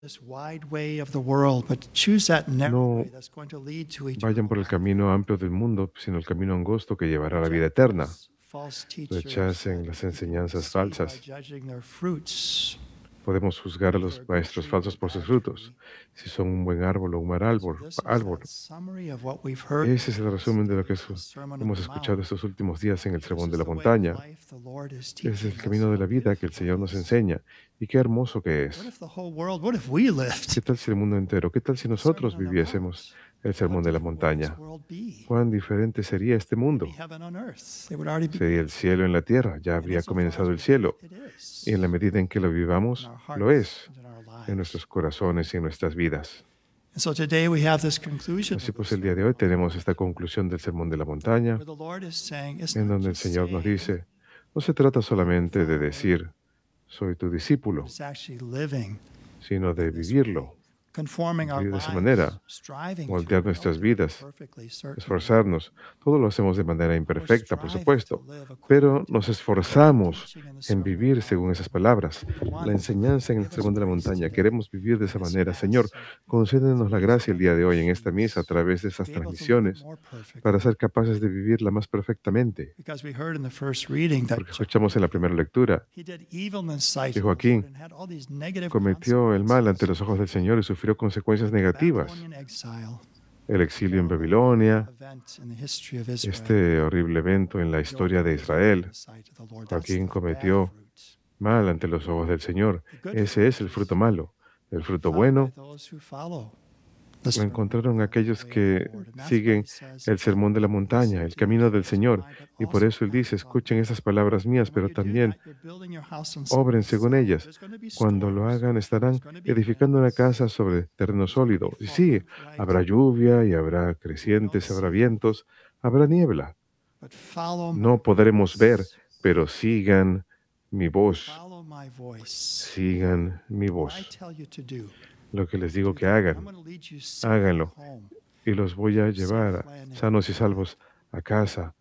No vayan por el camino amplio del mundo, sino el camino angosto que llevará a la vida eterna. Rechacen las enseñanzas falsas. Podemos juzgar a los maestros falsos por sus frutos, si son un buen árbol o un mal árbol. Ese es el resumen de lo que hemos escuchado estos últimos días en el Sermón de la Montaña. Ese es el camino de la vida que el Señor nos enseña. Y qué hermoso que es. ¿Qué tal si el mundo entero? ¿Qué tal si nosotros viviésemos el Sermón de la Montaña? ¿Cuán diferente sería este mundo? Sería el cielo en la tierra, ya habría comenzado el cielo. Y en la medida en que lo vivamos, lo es, en nuestros corazones y en nuestras vidas. Así pues, el día de hoy tenemos esta conclusión del Sermón de la Montaña, en donde el Señor nos dice, no se trata solamente de decir, soy tu discípulo, sino de vivirlo, vivir de esa manera, moldear nuestras vidas, esforzarnos. Todo lo hacemos de manera imperfecta, por supuesto, pero nos esforzamos en vivir según esas palabras. La enseñanza en el Sermón de la Montaña, queremos vivir de esa manera. Señor, concédenos la gracia el día de hoy en esta misa a través de esas transmisiones para ser capaces de vivirla más perfectamente. Porque escuchamos en la primera lectura que Joaquín cometió el mal ante los ojos del Señor y sufrió consecuencias negativas. El exilio en Babilonia, este horrible evento en la historia de Israel. Joaquín cometió mal ante los ojos del Señor. Ese es el fruto malo. El fruto bueno lo encontraron aquellos que siguen el sermón de la montaña, el camino del Señor. Y por eso Él dice, escuchen esas palabras mías, pero también obren según ellas. Cuando lo hagan, estarán edificando una casa sobre terreno sólido. Y sí, habrá lluvia y habrá crecientes, habrá vientos, habrá niebla. No podremos ver, pero sigan mi voz. Sigan mi voz. Lo que les digo que hagan, háganlo. Y los voy a llevar sanos y salvos a casa,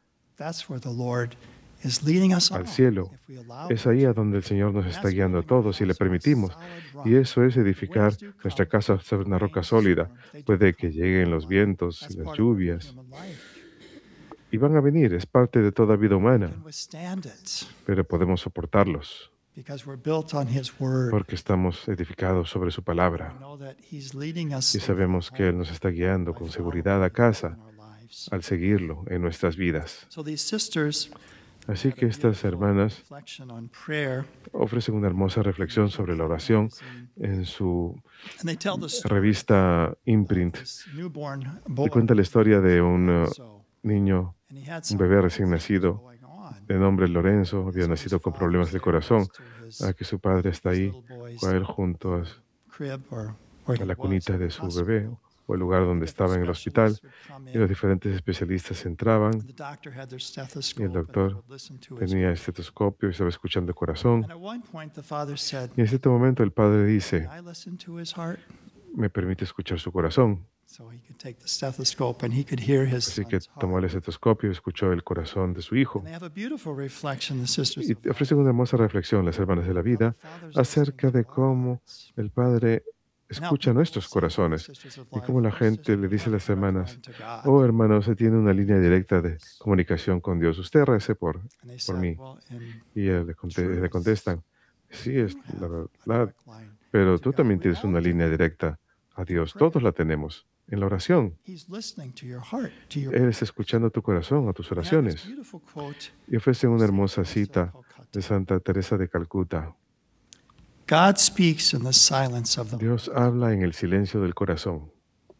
al cielo. Es ahí a donde el Señor nos está guiando a todos si le permitimos. Y eso es edificar nuestra casa sobre una roca sólida. Puede que lleguen los vientos y las lluvias. Y van a venir, es parte de toda vida humana. Pero podemos soportarlos. Porque estamos edificados sobre su palabra. Y sabemos que Él nos está guiando con seguridad a casa al seguirlo en nuestras vidas. Así que estas hermanas ofrecen una hermosa reflexión sobre la oración en su revista Imprint. Y cuenta la historia de un niño, un bebé recién nacido, de nombre Lorenzo, había nacido con problemas del corazón, a que su padre está ahí con él junto a la cunita de su bebé, o el lugar donde estaba en el hospital, y los diferentes especialistas entraban, y el doctor tenía estetoscopio y estaba escuchando el corazón. Y en cierto momento el padre dice, ¿me permite escuchar su corazón? Así que tomó el estetoscopio y escuchó el corazón de su hijo. Y ofrece una hermosa reflexión, las hermanas de la vida, acerca de cómo el Padre escucha nuestros corazones y cómo la gente le dice a las hermanas, oh hermano, usted tiene una línea directa de comunicación con Dios, usted rece por mí. Y le contestan, sí, es la verdad, pero tú también tienes una línea directa a Dios, todos la tenemos. En la oración, Él está escuchando tu corazón, a tus oraciones. Y ofrece una hermosa cita de Santa Teresa de Calcuta. Dios habla en el silencio del corazón.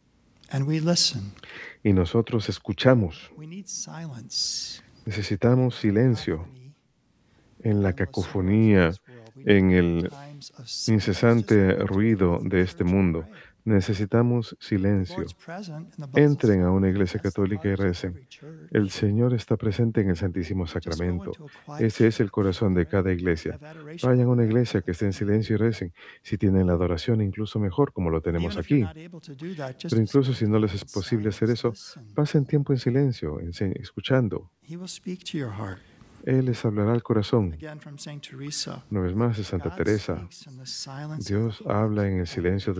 Y nosotros escuchamos. Necesitamos silencio en la cacofonía, en el incesante ruido de este mundo. Necesitamos silencio. Entren a una iglesia católica y recen. El Señor está presente en el Santísimo Sacramento. Ese es el corazón de cada iglesia. Vayan a una iglesia que esté en silencio y recen. Si tienen la adoración, incluso mejor, como lo tenemos aquí. Pero incluso si no les es posible hacer eso, pasen tiempo en silencio, escuchando. Él les hablará al corazón. Again from Saint Teresa, Una vez más, de Santa God Teresa, speaks in the silence of the Dios heart habla en el silencio